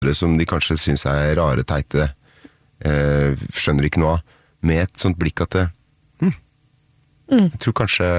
som de kanskje synes rare, teite, skjønner ikke noe av, med et sånt blikk at det, jeg tror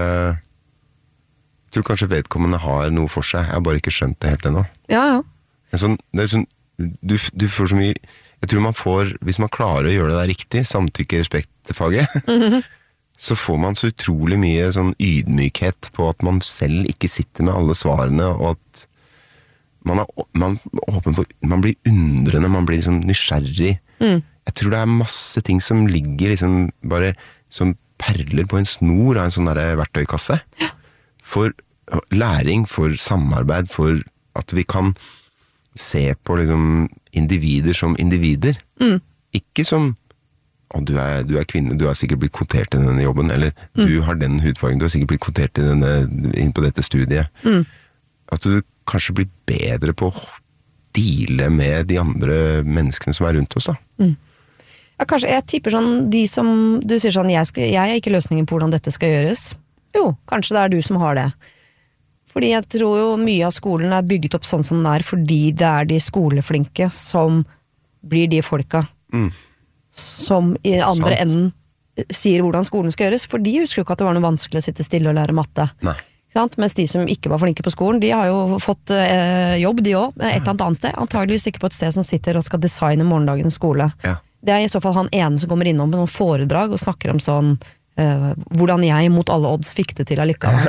kanskje vedkommende har noe for seg, jeg har bare ikke skjønt det helt ennå. Ja. Sånn, det sånn, du får så mye, jeg tror man får, hvis man klarer å gjøre det der riktig, samtykke, respekt-faget, så får man så utrolig mye sånn ydmykhet på at man selv ikke sitter med alle svarene, og at man åpen for, man blir undrende, man blir liksom nysgjerrig. Jeg tror det masse ting som ligger liksom bare som perler på en snor av en sånn der verktøykasse. For læring, for samarbeid, for at vi kan se på liksom individer som individer. Ikke som du kvinne, du har sikkert blitt kvotert i denne jobben, eller du har den hudfargen, du har sikkert blitt kvotert inn på dette studiet. At du kanskje blir bedre på å deale med de andre menneskene som rundt oss da. Ja, kanskje, jeg tipper sånn, de som, du sier sånn, jeg ikke løsningen på hvordan dette skal gjøres. Jo, kanskje det du som har det. Fordi jeg tror jo mye av skolen bygget opp sånn som den fordi det de skoleflinke som blir de folka som i andre enden sier hvordan skolen skal gjøres, for de husker jo ikke at det var noe vanskelig å sitte stille og lære matte. Nei. Mens de som ikke var flinke på skolen, de har jo fått jobb de også, et eller annet sted, antageligvis ikke på et sted som sitter og skal designe morgendagens skole. Ja. Det i så fall han ene som kommer innom på noen foredrag og snakker om sånn hvordan jeg mot alle odds fikk det til allikevel.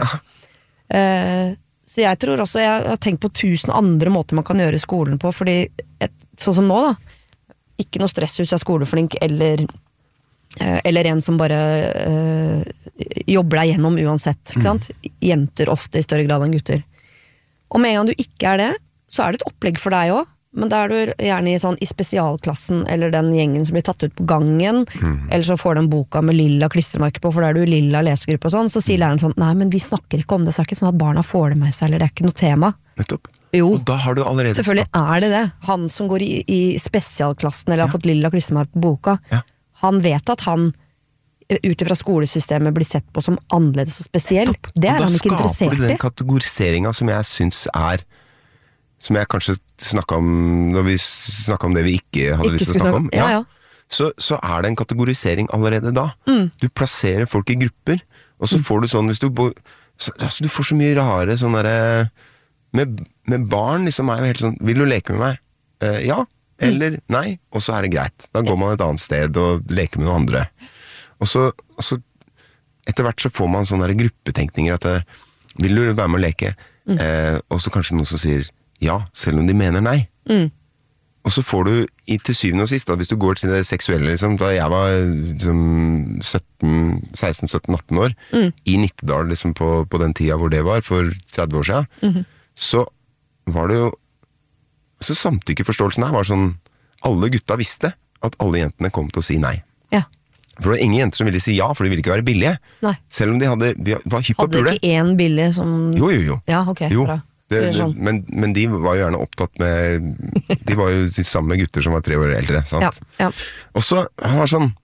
Så jeg tror også, jeg har tenkt på 1000 andre måter man kan gjøre skolen på, fordi sånn som nå da, ikke noe stress hvis du skoleflink, eller en som bare jobber deg gjennom uansett, ikke sant? Jenter ofte i større grad enn gutter. Og med en gang du ikke det, så det et opplegg for deg også, men da du gjerne i spesialklassen, eller den gjengen som blir tatt ut på gangen, eller så får du en boka med lilla klistremerker på, for da du lilla lesegruppe og sånn, så sier læreren sånn, nei, men vi snakker ikke om det, så det ikke sånn at barna får det med seg, eller det ikke noe tema. Nettopp. Jo, og da har du allerede selvfølgelig det. Han som går i spesialklassen, eller har fått lilla klistremerker på boka, han vet at han utifra skolesystemet blir sett på som annerledes og spesiell. Det han ikke interessert i. Og da skaper du den kategoriseringen som jeg synes som jeg kanskje snakket om når vi snakket om det vi ikke hadde lyst til å snakke om. Ja. Så det en kategorisering allerede da. Du plasserer folk i grupper, og så får du sånn, hvis du du får så mye rare sånn der, med barn liksom jo helt sånn, vil du leke med meg? Ja, eller nei, og så det greit. Da går man et annet sted og leker med noen andre. Og så etter hvert så får man sånne der gruppetenkninger at vil du være med å leke? Og så kanskje noen som sier ja, selv om de mener nei. Og så får du til syvende og sist, da, hvis du går til det seksuelle, liksom, da jeg var liksom, 16-17-18 år, i Nittedal liksom, på den tida hvor det var, for 30 år siden, så var det jo så samtykkeforståelsen var sånn, alle gutta visste at alle jentene kom til å si nei. Ja. For det var ingen jenter som ville si ja, for de ville ikke være billige. Nei. Selv om de var hypp på pule. Hadde ikke en billig som... Jo. Ja, ok, bra. Sånn. Men de var jo gjerne opptatt med de var jo sammen med gutter som var 3 år eldre, sant? Ja. Og så han var sånn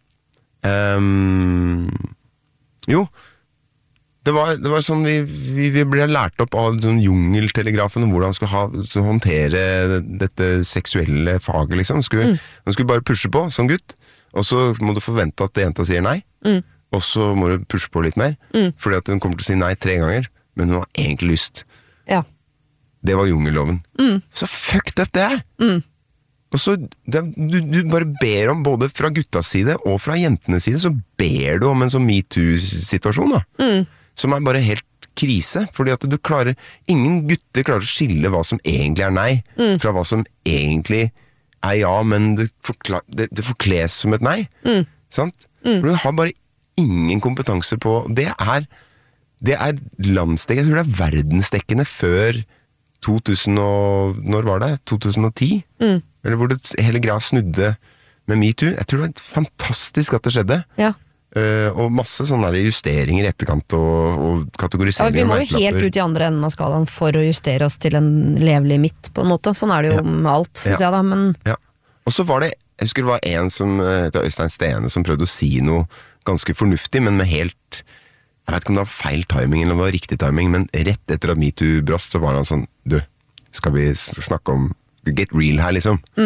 jo det var sånn vi ble lært opp av sånn jungeltelegrafen om hvordan man skulle håndtere dette seksuelle faget liksom. Man skulle bare pushe på som gutt, og så må du forvente at jenta sier nei, og så må du pushe på litt mer, fordi at hun kommer til å si nei 3 ganger, men hun har egentlig lyst. Ja. Det var jungelloven. Så fucked up det Og så, du bare ber om, både fra guttas side og fra jentenes side, så ber du om en sånn MeToo-situasjon da. Som bare helt krise, fordi at ingen gutter klarer å skille hva som egentlig nei, fra hva som egentlig ja, men det forkles som et nei. Sant? For du har bare ingen kompetanse på, det landsdekkende, jeg tror det verdensdekkende før 2000 og, når var det? 2010? Eller hvor det hele greia snudde med MeToo. Jeg tror det var fantastisk at det skjedde. Ja. Og masse sånne justeringer i etterkant og kategoriseringer. Ja, vi må jo helt ut i andre enden av skalaen for å justere oss til en levelig midt, på en måte. Sånn det jo med alt, synes jeg da, men... Ja. Og så var det, jeg husker det var en som heter Øystein Stene, som prøvde å si noe ganske fornuftig, men med helt... Jeg vet ikke om det var feil timing eller om det var riktig timing, men rett etter at MeToo brast, så var han sånn, du, skal vi snakke om get real her liksom?